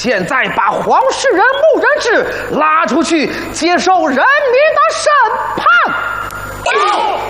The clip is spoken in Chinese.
现在把黄世仁、穆仁志拉出去接受人民的审判。